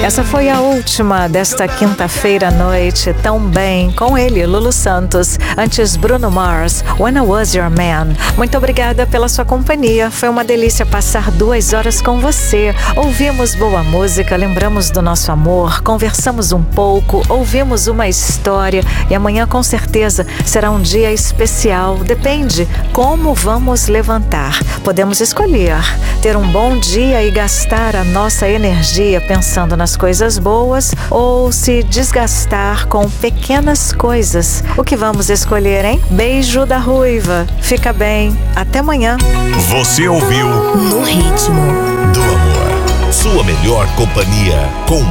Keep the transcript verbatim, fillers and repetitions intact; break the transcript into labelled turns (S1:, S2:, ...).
S1: Essa foi a última desta quinta-feira à noite, tão bem, com ele, Lulu Santos. Antes, Bruno Mars, When I Was Your Man. Muito obrigada pela sua companhia. Foi uma delícia passar duas horas com você. Ouvimos boa música, lembramos do nosso amor, conversamos um pouco, ouvimos uma história e amanhã com certeza será um dia especial. Depende como vamos levantar. Podemos escolher ter um bom dia e gastar a nossa energia pensando nas coisas boas ou se desgastar com pequenas coisas. O que vamos escolher, hein? Beijo da Ruiva. Fica bem. Até amanhã.
S2: Você ouviu
S3: No Ritmo
S2: do Amor. Sua melhor companhia com